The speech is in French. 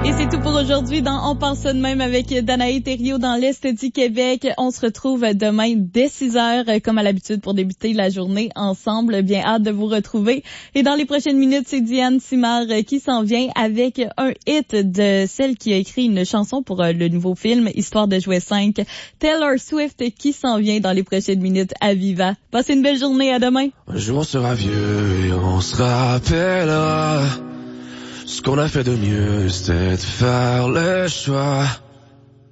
Et c'est tout pour aujourd'hui dans On pense ça de même avec Danae Thériault dans l'Est du Québec. On se retrouve demain dès 6h comme à l'habitude pour débuter la journée ensemble. Bien hâte de vous retrouver. Et dans les prochaines minutes, c'est Diane Simard qui s'en vient avec un hit de celle qui a écrit une chanson pour le nouveau film Histoire de jouer 5. Taylor Swift qui s'en vient dans les prochaines minutes à Viva. Passez une belle journée, à demain. Un jour on sera vieux et on se rappellera. Ce qu'on a fait de mieux, c'était de faire le choix